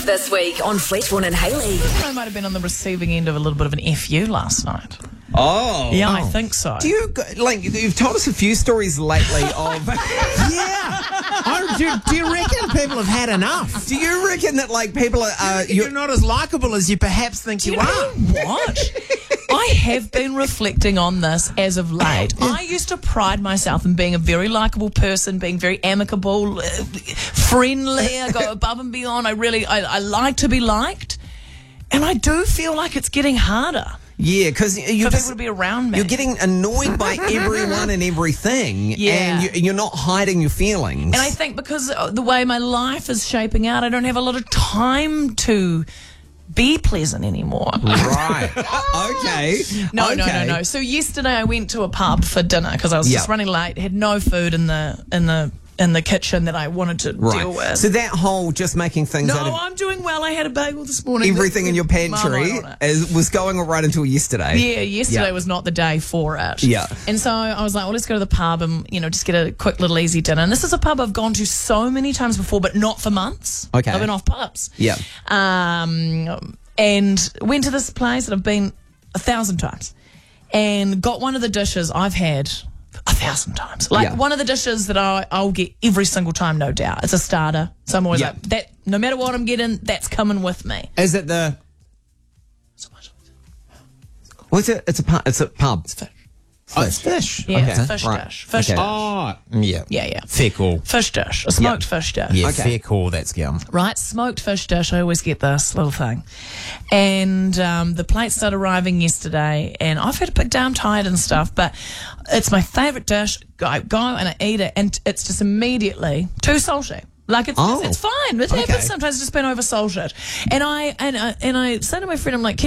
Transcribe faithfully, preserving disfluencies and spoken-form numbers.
F this week on Fletchborn and Haley. I might have been on the receiving end of a little bit of an F U last night. Oh. Yeah, I think so. Do you, like, you've told us a few stories lately of... Yeah. Oh, do, do you reckon people have had enough? Do you reckon that, like, people are... Uh, You're not as likeable as you perhaps think you, you know are. what? I have been reflecting on this as of late. I used to pride myself in being a very likeable person, being very amicable, uh, friendly. I go above and beyond. I really, I, I like to be liked. And I do feel like it's getting harder Yeah, because you're for just... people to be around me. You're getting annoyed by everyone and everything, Yeah. and you, you're not hiding your feelings. And I think because the way my life is shaping out, I don't have a lot of time to be pleasant anymore. Right. Okay. No, okay. no, no, no. So yesterday I went to a pub for dinner because I was just Yeah. running late, had no food in the in the in the kitchen that I wanted to Right. deal with. So that whole just making things no, out of I'm doing well. I had a bagel this morning. everything in your pantry Marmite on it. is, was going all right until yesterday. Yeah, yesterday Yeah. was not the day for it. Yeah. And so I was like, well, let's go to the pub and, you know, just get a quick little easy dinner. And this is a pub I've gone to so many times before, but not for months. Okay. I've been off pubs. Yeah. Um, and went to this place that I've been a thousand times and got one of the dishes I've had a thousand times. Like Yeah. one of the dishes that I, I'll get every single time, no doubt. It's a starter. So I'm always Yeah. like, that, no matter what I'm getting, that's coming with me. Is it the... So much. Well, it's a, it's a, pu- it's a pub. It's fish. Oh, it's fish. Yeah, Okay, fish right. dish. Fish Okay. dish. Oh, yeah. Yeah, yeah. Fair call. Fish dish. A smoked fish dish. Yeah, Okay. fair call. That's gum. Right, smoked fish dish. I always get this little thing. And um, the plates started arriving yesterday, and I've had a big day. I'm tired and stuff, but it's my favourite dish. I go and I eat it, and it's just immediately too salty. Like it's Oh. it's fine. It Okay. happens sometimes. It's just been over salted. And I and I, and I say to my friend, I'm like, Can